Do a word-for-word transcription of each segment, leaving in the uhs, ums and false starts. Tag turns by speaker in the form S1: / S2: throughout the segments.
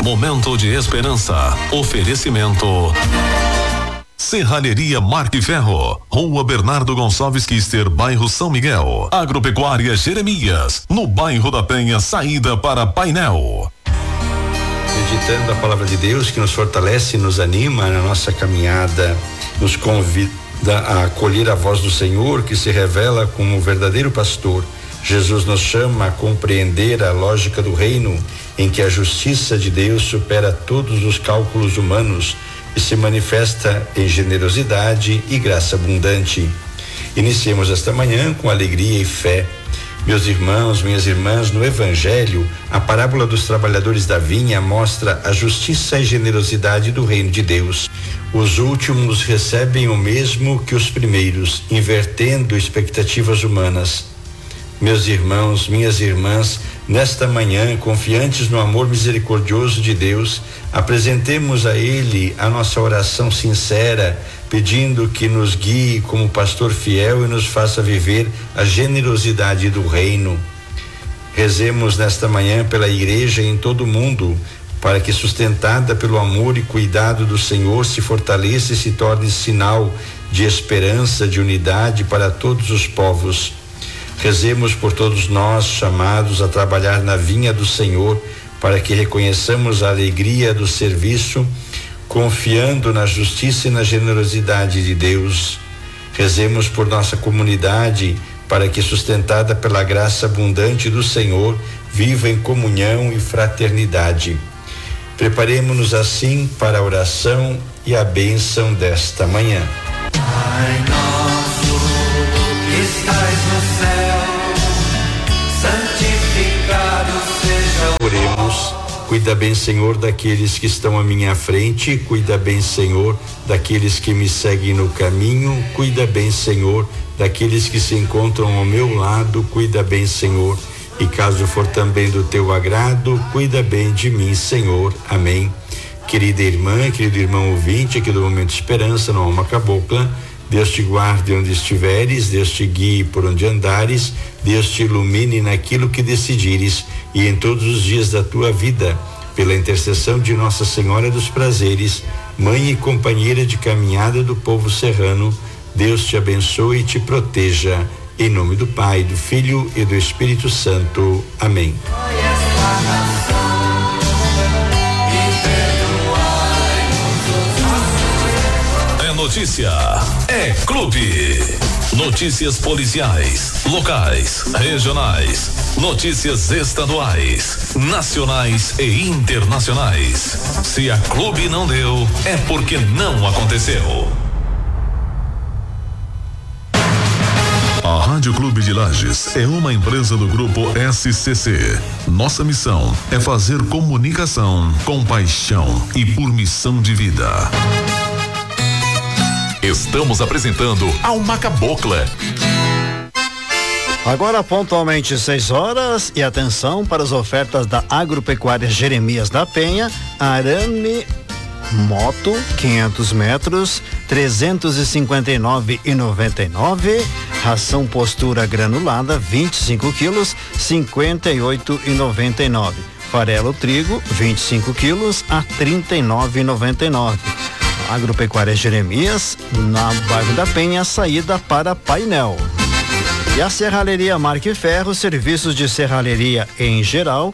S1: momento de esperança. Oferecimento Serralheria Marque Ferro, Rua Bernardo Gonçalves Quister, bairro São Miguel. Agropecuária Jeremias, no bairro da Penha, saída para Painel.
S2: Meditando a palavra de Deus que nos fortalece e nos anima na nossa caminhada, nos convida a acolher a voz do Senhor que se revela como o verdadeiro pastor. Jesus nos chama a compreender a lógica do reino, em que a justiça de Deus supera todos os cálculos humanos e se manifesta em generosidade e graça abundante. Iniciemos esta manhã com alegria e fé. Meus irmãos, minhas irmãs, no Evangelho, a parábola dos trabalhadores da vinha mostra a justiça e generosidade do reino de Deus. Os últimos recebem o mesmo que os primeiros, invertendo expectativas humanas. Meus irmãos, minhas irmãs, nesta manhã, confiantes no amor misericordioso de Deus, apresentemos a Ele a nossa oração sincera, pedindo que nos guie como pastor fiel e nos faça viver a generosidade do reino. Rezemos nesta manhã pela igreja em todo o mundo, para que, sustentada pelo amor e cuidado do Senhor, se fortaleça e se torne sinal de esperança, de unidade para todos os povos. Rezemos por todos nós chamados a trabalhar na vinha do Senhor, para que reconheçamos a alegria do serviço, confiando na justiça e na generosidade de Deus. Rezemos por nossa comunidade, para que, sustentada pela graça abundante do Senhor, viva em comunhão e fraternidade. Preparemo-nos assim para a oração e a bênção desta manhã.
S3: Pai nosso que estais no céu, santificado seja o
S2: Oremos. Cuida bem, Senhor, daqueles que estão à minha frente, cuida bem, Senhor, daqueles que me seguem no caminho, cuida bem, Senhor, daqueles que se encontram ao meu lado, cuida bem, Senhor, e caso for também do teu agrado, cuida bem de mim, Senhor. Amém. Querida irmã, querido irmão ouvinte aqui do Momento de Esperança, no Alma Cabocla, Deus te guarde onde estiveres, Deus te guie por onde andares, Deus te ilumine naquilo que decidires e em todos os dias da tua vida, pela intercessão de Nossa Senhora dos Prazeres, mãe e companheira de caminhada do povo serrano, Deus te abençoe e te proteja, em nome do Pai, do Filho e do Espírito Santo. Amém.
S1: Notícia é Clube. Notícias policiais, locais, regionais, notícias estaduais, nacionais e internacionais. Se a Clube não deu, é porque não aconteceu. A Rádio Clube de Lages é uma empresa do grupo S C C. Nossa missão é fazer comunicação com paixão e por missão de vida. Estamos apresentando Alma Cabocla.
S4: Agora pontualmente seis horas e atenção para as ofertas da Agropecuária Jeremias da Penha. Arame moto quinhentos metros, trezentos e cinquenta e nove e noventa e nove. Ração postura granulada vinte e cinco quilos, cinquenta e oito e noventa e nove. Farelo trigo vinte e cinco quilos a trinta e nove e noventa e nove. Agropecuária Jeremias, na bairro da Penha, saída para Painel. E a Serralheria Marque Ferro, serviços de serralheria em geral.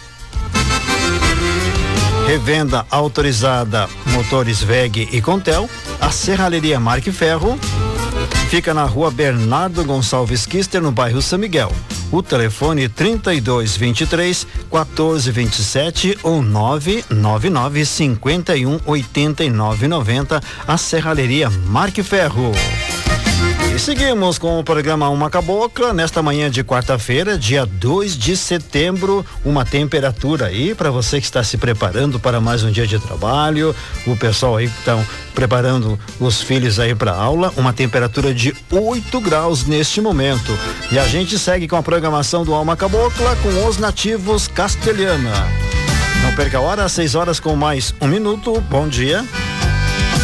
S4: Revenda autorizada motores W E G e Contel. A Serralheria Marque Ferro fica na rua Bernardo Gonçalves Quister, no bairro São Miguel. O telefone trinta e dois, vinte e três, quatorze, vinte e sete ou nove nove nove, cinquenta e um, oitenta e nove, noventa. A Serralheria Marque Ferro. E seguimos com o programa Uma Cabocla nesta manhã de quarta-feira, dia dois de setembro. Uma temperatura aí para você que está se preparando para mais um dia de trabalho, o pessoal aí que estão preparando os filhos aí para aula, uma temperatura de oito graus neste momento. E a gente segue com a programação do Alma Cabocla com os nativos Castelhana. Não perca a hora, às seis horas com mais um minuto. Bom dia.